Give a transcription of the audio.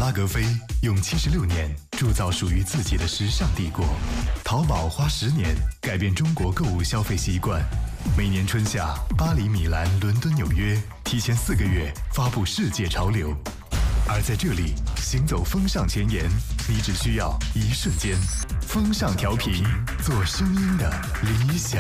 拉格菲用76年铸造属于自己的时尚帝国，淘宝花10年改变中国购物消费习惯。每年春夏，巴黎、米兰、伦敦、纽约提前4个月发布世界潮流，而在这里行走风尚前沿，你只需要1瞬间。风尚调频，做声音的理想